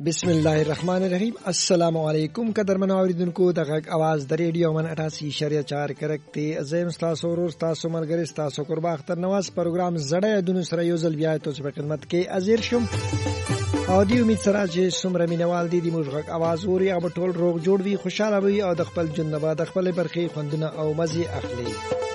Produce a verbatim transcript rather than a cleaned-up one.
بسم الله الرحمن الرحیم. السلام علیکم قدرمن اوریدونکو د غږ आवाज د ریډیو من اٹھاسی اشاریه چار کرکته عظیم تاسو ورور تاسو ملګری تاسو قربا اختر نواز پروګرام زړه دونو سره یو ځل بیا تاسو په خدمت کې حاضر شوم. او دی امید سره چې سمره مینوال دي د موږ غږ आवाज اوري او ټول روغ جوړ وي خوشاله وي او د خپل جنبه د خپل برخي خوندونه او مزي اخلي.